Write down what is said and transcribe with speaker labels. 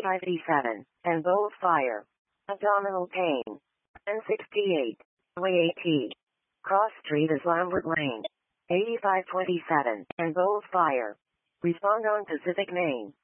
Speaker 1: 57, and bold fire. Abdominal pain. 1068. WAT. Cross Street is Lambert Lane. 8527, and bold fire. Respond on Pacific Main.